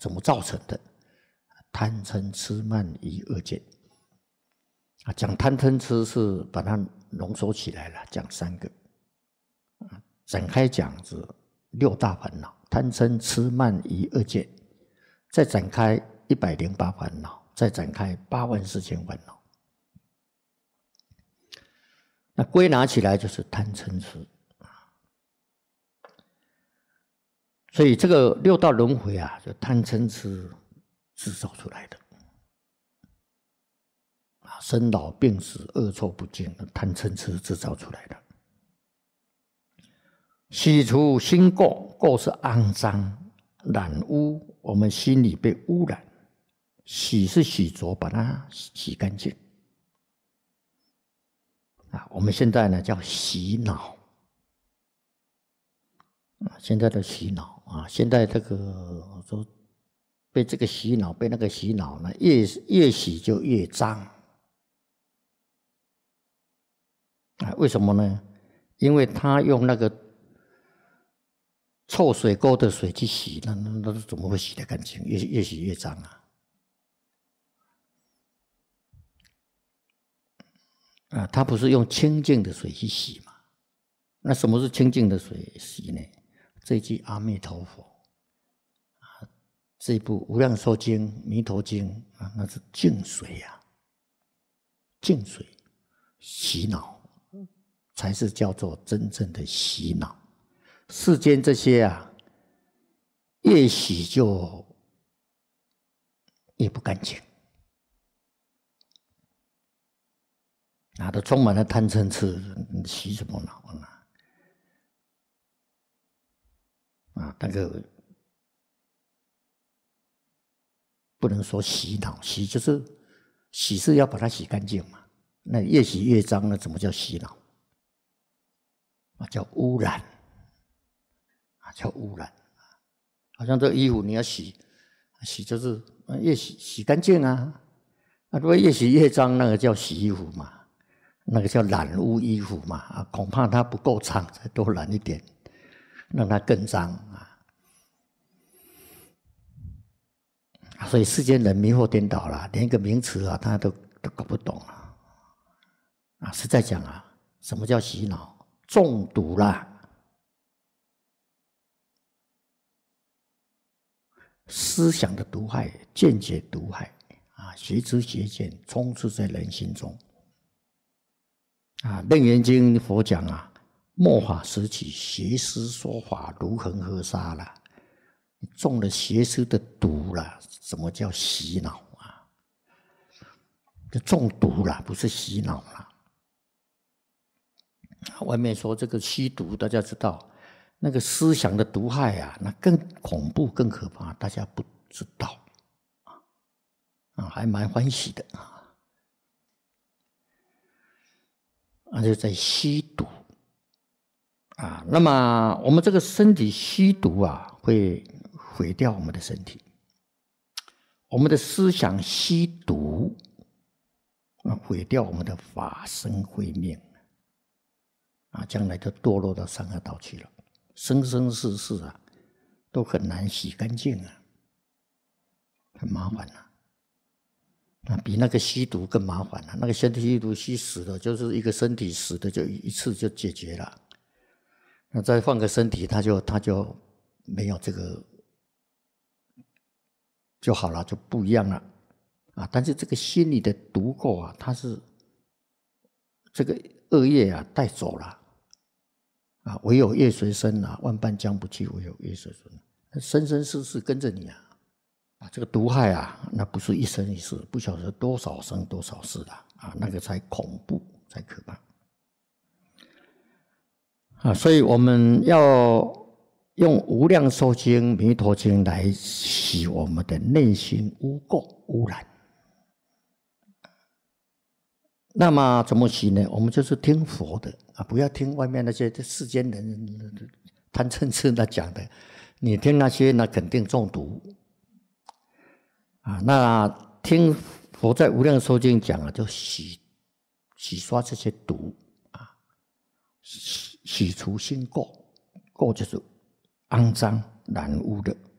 怎么造成的？贪嗔痴慢疑二见。讲贪嗔痴是把它浓缩起来了，讲3个。展开讲是6大烦恼：贪嗔痴慢疑二见，再展开108烦恼，再展开84000烦恼。那归纳起来就是贪嗔痴。所以这个6道轮回啊，就贪嗔痴制造出来的。生老病死恶臭不净，贪嗔痴制造出来的。洗除心垢，垢是肮脏染污，我们心里被污染。洗是洗濯，把它洗干净。我们现在呢叫洗脑。现在的洗脑现在这个说被这个洗脑，被那个洗脑呢，越洗就越脏。为什么呢？因为他用那个臭水沟的水去洗，那怎么会洗得干净？越洗越脏他不是用清净的水去洗嘛？那什么是清净的水洗呢？这一句阿弥陀佛这一部《无量寿经》《弥陀经》那是净水净水洗脑。才是叫做真正的洗脑。世间这些越洗就越不干净，都充满了贪嗔痴，你洗什么脑那个不能说洗脑，洗就是洗是要把它洗干净嘛。那越洗越脏，那怎么叫洗脑？叫污染叫污染。好像这衣服你要洗就是越洗干净如果越洗越脏，那个叫洗衣服嘛，那个叫染污衣服嘛恐怕它不够长，再多染一点，让它更脏所以世间人迷惑颠倒了，连一个名词他都搞不懂实在讲什么叫洗脑？中毒了。思想的毒害，见解毒害邪知邪见充斥在人心中楞严经佛讲末法时起，邪师说法如恒河沙了。你中了邪师的毒了。什么叫洗脑就中毒了，不是洗脑了。外面说这个吸毒，大家知道那个思想的毒害那更恐怖更可怕，大家不知道还蛮欢喜的就在吸毒那么我们这个身体吸毒会毁掉我们的身体，我们的思想吸毒毁掉我们的法身慧命将来就堕落到三恶道去了，生生世世都很难洗干净很麻烦比那个吸毒更麻烦那个身体吸毒吸死了，就是一个身体死的就一次就解决了，那再换个身体，他就没有这个就好了，就不一样了但是这个心里的毒垢它是这个恶业带走了唯有业随身万般将不去，唯有业随身，生生世世跟着你这个毒害那不是一生一世，不晓得多少生多少世了那个才恐怖才可怕所以我们要用无量寿经弥陀经来洗我们的内心污垢污染。那么怎么洗呢？我们就是听佛的不要听外面那些世间人贪嗔痴讲的，你听那些那肯定中毒那听佛在无量寿经讲就洗刷这些毒洗除心垢，垢就是肮脏染污的